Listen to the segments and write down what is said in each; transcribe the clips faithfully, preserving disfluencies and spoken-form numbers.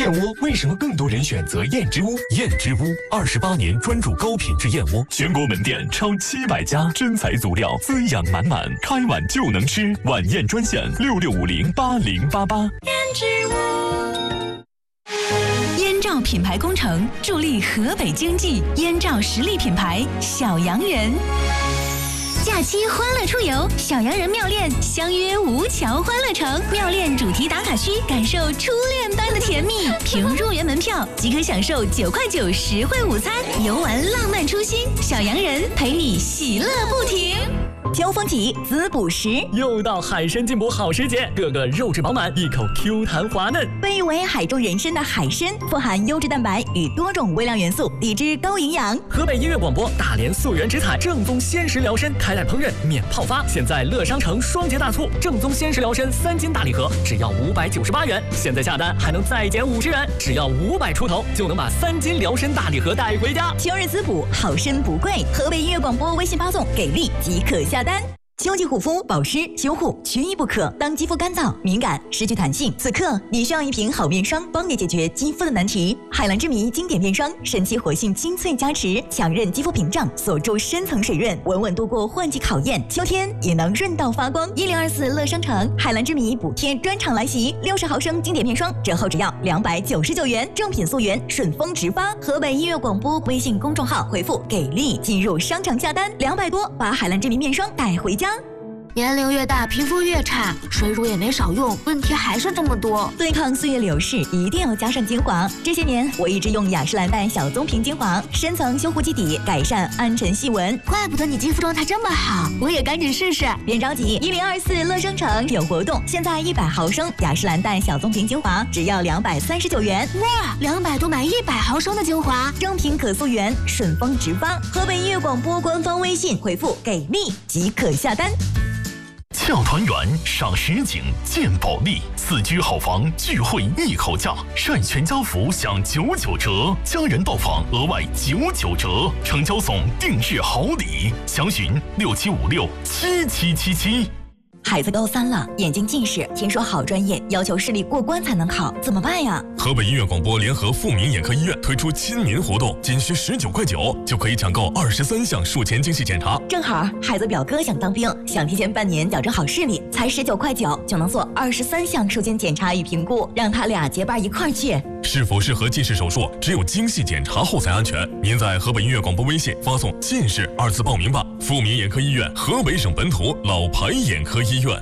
燕窝为什么更多人选择燕之屋？燕之屋二十八年专注高品质燕窝，全国门店超七百家，真材足料，滋养满满，开碗就能吃。晚宴专线六六五零八零八八。 燕之屋。燕赵品牌工程助力河北经济，燕赵实力品牌小洋人。假期欢乐出游，小洋人妙恋相约吴桥欢乐城，妙恋主题打卡区，感受初恋般的甜蜜。凭入园门票即可享受九块九实惠午餐，游玩浪漫初心，小洋人陪你喜乐不停。秋风起，滋补时， 又到海参进补好时节，个个肉质饱满，一口 Q 弹滑嫩。 被誉为海中人参的海参，富含优质蛋白与多种微量元素，低脂高营养。 河北音乐广播大连溯源植采正宗鲜食疗参，开袋烹饪免泡发。现在乐商城双节大促，正宗鲜食疗参三斤大礼盒只要五百九十八元，现在下单还能再减五十元，只要五百出头就能把三斤疗参大礼盒带回家。 秋日滋补，好参不贵。河北音乐广播微信发送给力即可下单。秋季护肤保湿修护缺一不可。当肌肤干燥敏感失去弹性，此刻你需要一瓶好面霜，帮你解决肌肤的难题。海蓝之谜经典面霜，神奇活性精粹加持，强韧肌肤屏障，锁住深层水润，稳稳度过换季考验。秋天也能润到发光。一零二四乐商城海蓝之谜补贴专场来袭，六十毫升经典面霜折后只要两百九十九元，正品溯源，顺丰直发。河北音乐广播微信公众号回复给力进入商场下单，两百多把海蓝之谜面霜带回家。 年龄越大，皮肤越差，水乳也没少用，问题还是这么多。 对抗岁月流逝，一定要加上精华。这些年，我一直用雅诗兰黛小棕瓶精华，深层修护基底，改善暗沉细纹。 怪不得你肌肤状态这么好，我也赶紧试试。 别着急，一零二四乐商城有活动，现在一百毫升雅诗兰黛小棕瓶精华只要两百三十九元。 哇，两百多买一百毫升的精华， 正品可溯源，顺丰直发。河北音乐广播官方微信回复给力即可下单。 俏团圆赏实景见保利，四居好房聚会一口价，晒全家福享九九折，家人到访额外九九折，成交送定制好礼，详询六七五六七七七七。 孩子高三了，眼睛近视，听说好专业，要求视力过关才能考，怎么办呀？ 河北音乐广播联合富民眼科医院推出亲民活动，仅需十九块九就可以抢购二十三项术前精细检查。 正好孩子表哥想当兵，想提前半年矫正好视力，才十九块九就能做二十三项术前检查与评估，让他俩结伴一块儿去。 是否适合近视手术，只有精细检查后才安全。您在河北音乐广播微信发送“近视”二字报名吧。富民眼科医院，河北省本土老牌眼科医院。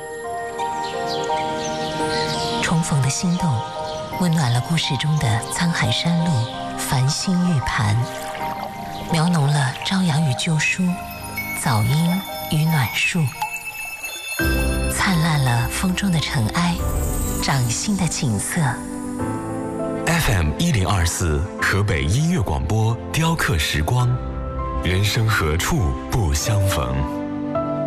重逢的心动，温暖了故事中的沧海山路、繁星玉盘，描浓了朝阳与旧书、早莺与暖树，灿烂了风中的尘埃，掌心的景色。 F M 一零二四河北音乐广播，雕刻时光，人生何处不相逢。